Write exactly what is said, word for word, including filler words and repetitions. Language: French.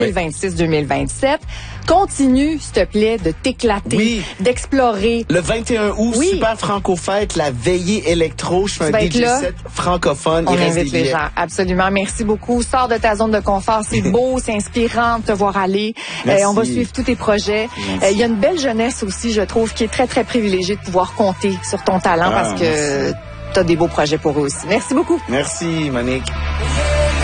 deux mille vingt-six deux mille vingt-sept. Continue, s'il te plaît, de t'éclater, oui. d'explorer. Le vingt et un août, oui. Super Franco-Fête, la veillée électro. Je fais un D J set francophone. On Il reste invite des les gens. Absolument. Merci beaucoup. Sors de ta zone de confort. C'est beau, c'est inspirant de te voir aller. Euh, on va suivre tous tes projets. Euh, il y a une belle jeunesse aussi, je trouve, qui est très, très privilégiée de pouvoir compter sur ton talent ah, parce que tu as des beaux projets pour eux aussi. Merci beaucoup. Merci, Monique.